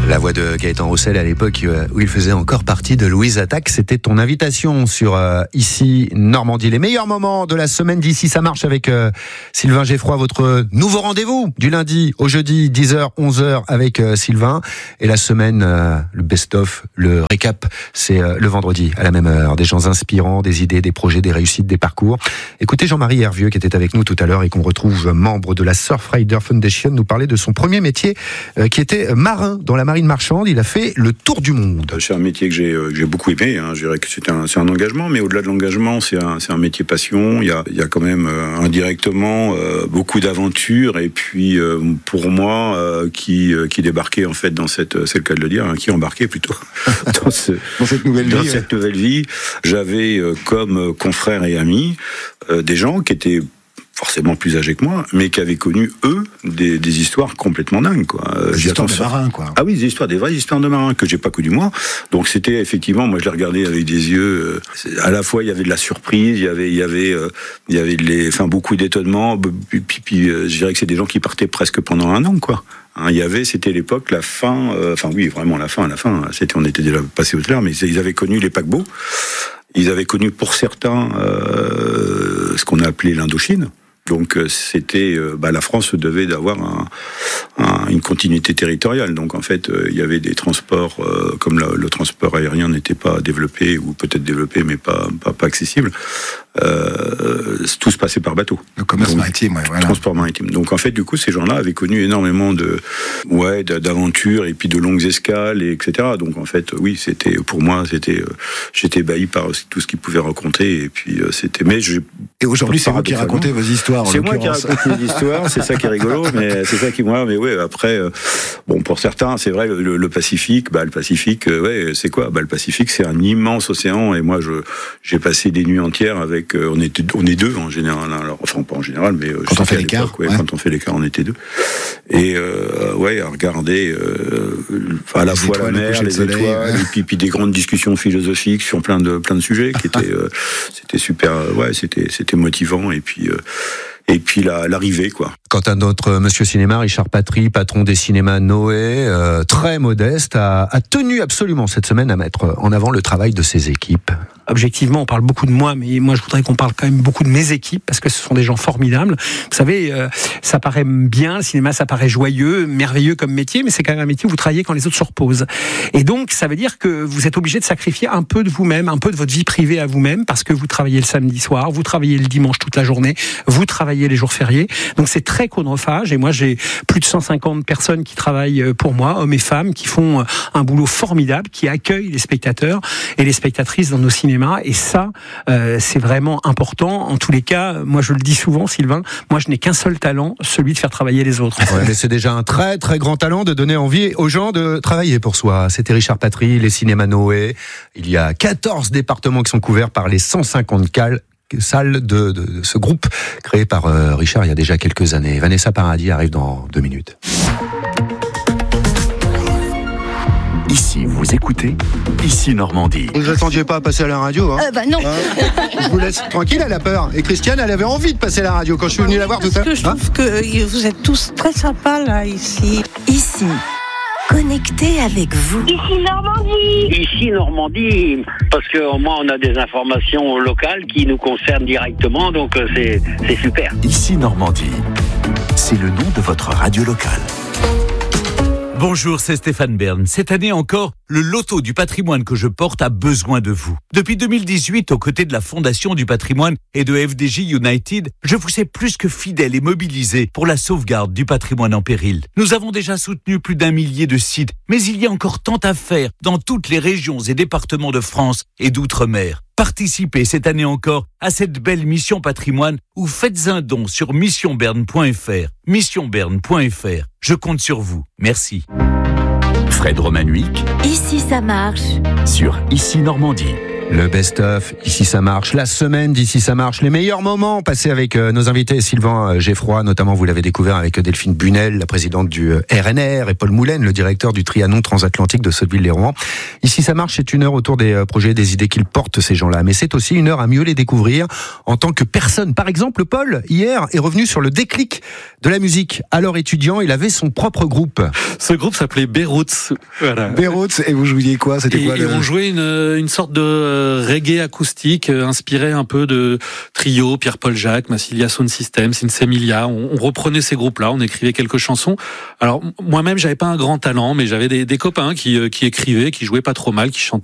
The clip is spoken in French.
La voix de Gaëtan Roussel à l'époque où il faisait encore partie de Louise Attaque. C'était ton invitation sur Ici Normandie. Les meilleurs moments de la semaine d'Ici ça marche avec Sylvain Geffroy, votre nouveau rendez-vous du lundi au jeudi 10h, 11h avec Sylvain. Et la semaine, le best-of, le récap, c'est le vendredi à la même heure. Des gens inspirants, des idées, des projets, des réussites, des parcours. Écoutez Jean-Marie Hervieux qui était avec nous tout à l'heure et qu'on retrouve membre de la Surfrider Foundation nous parler de son premier métier qui était marin dans la marine marchande. Il a fait le tour du monde. C'est un métier que j'ai beaucoup aimé. Je dirais que c'est un engagement, mais au-delà de l'engagement, c'est un métier passion. Il y a quand même indirectement beaucoup d'aventures. Et puis pour moi, qui débarquait en fait dans cette, c'est le cas de le dire, qui embarquait plutôt dans cette nouvelle vie, j'avais comme confrères et amis des gens qui étaient forcément plus âgés que moi, mais qui avaient connu, eux, des histoires complètement dingues, quoi. Des histoires de marins, quoi. Ah oui, des vraies histoires de marins que j'ai pas connues moi. Donc c'était effectivement, moi je les regardais avec des yeux, à la fois il y avait de la surprise, il y avait beaucoup d'étonnement, puis je dirais que c'est des gens qui partaient presque pendant un an, quoi. C'était l'époque, la fin, vraiment la fin, on était déjà passé au-delà, mais ils avaient connu les paquebots. Ils avaient connu pour certains ce qu'on a appelé l'Indochine. Donc c'était la France devait d'avoir une continuité territoriale. Donc en fait il y avait des transports comme le transport aérien n'était pas développé ou peut-être développé mais pas accessible. Tout se passait par bateau. Le commerce maritime, ouais, voilà. Transport maritime. Donc en fait du coup ces gens-là avaient connu énormément d'aventures et puis de longues escales et etc. Donc en fait oui j'étais ébahi par tout ce qu'ils pouvaient raconter et puis Et aujourd'hui c'est vous qui racontez vos histoires. C'est moi qui raconte mes histoires, c'est ça qui est rigolo, mais c'est ça qui mais ouais, après, pour certains, c'est vrai, le Pacifique, le Pacifique, c'est quoi? Le Pacifique, c'est un immense océan, et moi, j'ai passé des nuits entières avec, on est deux en général, alors, enfin, pas en général, mais quand on fait l'écart, quand on fait l'écart, on était deux. Et, à regarder, à la fois la mer, les étoiles, et puis des grandes discussions philosophiques sur plein de sujets qui étaient, c'était super, c'était motivant, et puis l'arrivée, quoi. Quant à notre monsieur cinéma, Richard Patry, patron des cinémas Noé, très modeste, a tenu absolument cette semaine à mettre en avant le travail de ses équipes. Objectivement, on parle beaucoup de moi, mais moi je voudrais qu'on parle quand même beaucoup de mes équipes, parce que ce sont des gens formidables. Vous savez, ça paraît bien, le cinéma ça paraît joyeux, merveilleux comme métier, mais c'est quand même un métier où vous travaillez quand les autres se reposent. Et donc ça veut dire que vous êtes obligé de sacrifier un peu de vous-même, un peu de votre vie privée à vous-même, parce que vous travaillez le samedi soir, vous travaillez le dimanche toute la journée, vous travaillez les jours fériés. Donc c'est très chronophage, et moi j'ai plus de 150 personnes qui travaillent pour moi, hommes et femmes, qui font un boulot formidable, qui accueillent les spectateurs et les spectatrices dans nos cinémas. Et ça, c'est vraiment important. En tous les cas, moi je le dis souvent, Sylvain, moi je n'ai qu'un seul talent, celui de faire travailler les autres. Ouais, mais c'est déjà un très très grand talent de donner envie aux gens de travailler pour soi. C'était Richard Patry, les cinémas Noé. Il y a 14 départements qui sont couverts par les 150 salles de ce groupe créé par Richard il y a déjà quelques années. Vanessa Paradis arrive dans 2 minutes. Ici, vous écoutez Ici Normandie. Vous n'attendiez pas à passer à la radio, hein? Non. Je vous laisse tranquille, elle a peur. Et Christiane, elle avait envie de passer à la radio quand je suis venu la voir tout à l'heure. Je trouve que vous êtes tous très sympas, là, ici. Ici, connecté avec vous. Ici Normandie. Ici Normandie, parce qu'au moins on a des informations locales qui nous concernent directement, donc c'est super. Ici Normandie, c'est le nom de votre radio locale. Bonjour, c'est Stéphane Bern. Cette année encore, le loto du patrimoine que je porte a besoin de vous. Depuis 2018, aux côtés de la Fondation du patrimoine et de FDJ United, je vous sais plus que fidèle et mobilisé pour la sauvegarde du patrimoine en péril. Nous avons déjà soutenu plus d'1 millier de sites, mais il y a encore tant à faire dans toutes les régions et départements de France et d'outre-mer. Participez cette année encore à cette belle mission patrimoine ou faites un don sur missionberne.fr. Missionberne.fr. Je compte sur vous. Merci. Fred Romanuik. Ici ça marche. Sur Ici Normandie. Le best-of, ici ça marche, la semaine d'ici ça marche, les meilleurs moments passés avec nos invités, Sylvain Geffroy, notamment vous l'avez découvert avec Delphine Bunel, la présidente du RNR, et Paul Moulin, le directeur du Trianon transatlantique de Sotteville-lès-Rouen. Ici ça marche, c'est une heure autour des projets, des idées qu'ils portent ces gens-là, mais c'est aussi une heure à mieux les découvrir en tant que personne. Par exemple, Paul, hier, est revenu sur le déclic de la musique. Alors étudiant, il avait son propre groupe. Ce groupe s'appelait Beyrouth. Voilà. Beyrouth, et vous jouiez quoi? C'était quoi et on jouait une sorte de reggae acoustique inspiré un peu de Trio, Pierre-Paul Jacques, Massilia Sound System, Sinsemilia. On reprenait ces groupes-là, on écrivait quelques chansons. Alors moi-même, j'avais pas un grand talent, mais j'avais des copains qui écrivaient, qui jouaient pas trop mal, qui chantaient